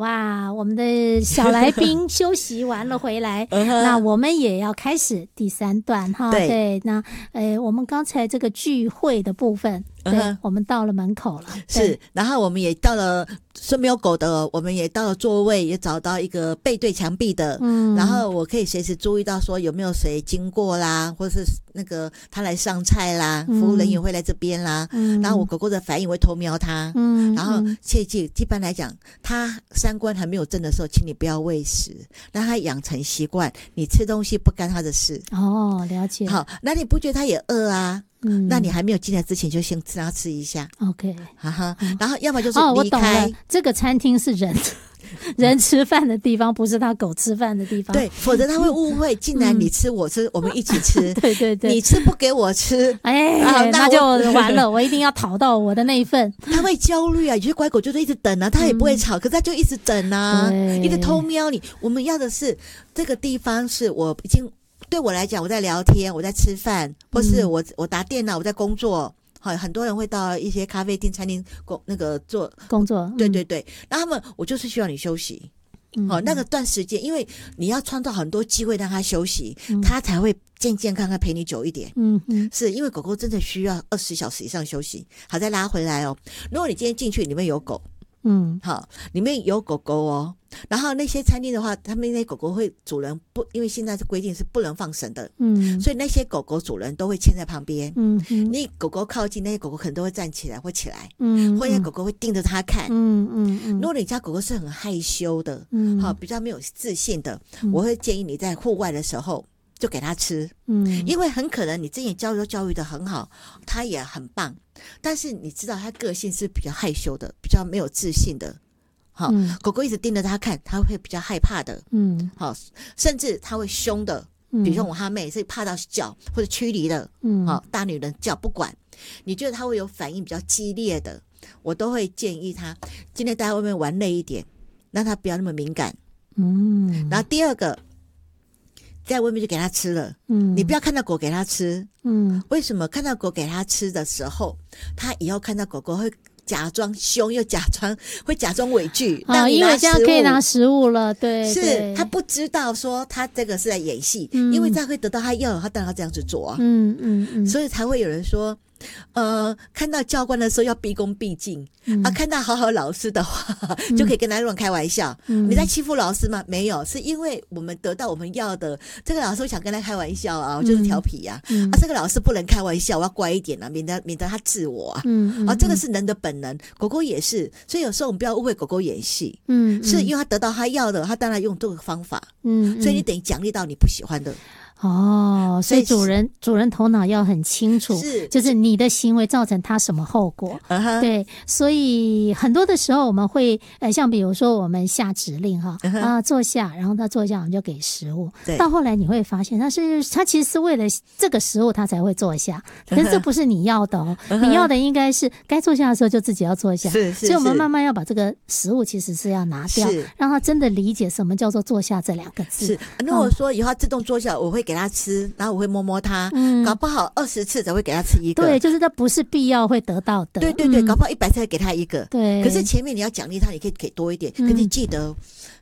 哇，我们的小来宾休息完了回来，那我们也要开始第3段哈。对，那我们刚才这个聚会的部分，对，我们到了门口了， 是，然后我们也到了说没有狗的，我们也到了座位，也找到一个背对墙壁的，然后我可以随时注意到说有没有谁经过啦，或是那个他来上菜啦，服务人员会来这边啦，然后我狗狗的反应会偷瞄他，然后切记，一般来讲，他3观还没有正的时候，请你不要喂食，让他养成习惯，你吃东西不干他的事。 哦，了解。 好，那你不觉得他也饿啊？那你还没有进来之前就先让他吃一下 ，OK， 哈哈，然后要么就是我离开。 这个餐厅是人吃饭的地方，不是他狗吃饭的地方。 对，否则他会误会，竟然你吃我吃，我们一起吃。 对对对， 你吃不给我吃， 那就完了，我一定要讨到我的那一份。 他会焦虑啊，有些乖狗就是一直等啊，他也不会吵，可是他就一直等啊，一直偷瞄你。我们要的是这个地方是我已经。对我来讲，我在聊天，我在吃饭，或是我打电脑，我在工作。好，很多人会到一些咖啡厅、餐厅做工作。 对对对，那我就是需要你休息。好，那个段时间，因为你要创造很多机会让他休息，他才会健健康康陪你久一点。是因为狗狗真的需要20小时以上休息。好，再拉回来哦。如果你今天进去里面有狗，好，里面有狗狗哦。然后那些餐厅的话，他们那些狗狗会主人不，因为现在是规定是不能放绳的，所以那些狗狗主人都会牵在旁边，你狗狗靠近，那些狗狗可能都会站起来或起来，或者狗狗会盯着它看，如果你家狗狗是很害羞的，好，比较没有自信的，我会建议你在户外的时候就给它吃，因为很可能你之前教育的很好，它也很棒，但是你知道它个性是比较害羞的，比较没有自信的。好，狗狗一直盯着它看，它会比较害怕的。好，甚至它会凶的。比如说我哈妹是怕到叫或者驱离的。好，大女人叫不管。你觉得它会有反应比较激烈的，我都会建议它今天待在外面玩累一点，让它不要那么敏感。然后第二个，在外面就给它吃了。你不要看到狗给它吃。为什么？看到狗给它吃的时候，它以后看到狗狗会假装凶，又假装委屈， 因为这样可以拿食物了。对， 是他不知道说他这个是在演戏，因为这样会得到他要，他当然要这样子做啊。所以才会有人说，看到教官的时候要毕恭毕敬，看到好老师的话，就可以跟他乱开玩笑。你在欺负老师吗？没有，是因为我们得到我们要的。这个老师我想跟他开玩笑啊，我就是调皮啊。这个老师不能开玩笑，我要乖一点啊，免得他治我啊。这个是人的本能，狗狗也是。所以有时候我们不要误会狗狗演戏，是因为他得到他要的，他当然用这个方法。所以你等于奖励到你不喜欢的。 所以主人头脑要很清楚，就是你的行为造成他什么后果。对，所以很多的时候我们会像比如说我们下指令坐下，然后他坐下我们就给食物。到后来你会发现他其实是为了这个食物他才会坐下，可是这不是你要的哦。你要的应该是该坐下的时候就自己要坐下。所以我们慢慢要把这个食物其实是要拿掉，让他真的理解什么叫做坐下这2个字。 如果说以后他自动坐下，我会给他吃，然后我会摸摸他，搞不好20次才会给他吃一个。 对，就是这不是必要会得到的。 对对对，搞不好100次才给他一个。 对， 可是前面你要奖励他，你可以给多一点。可是记得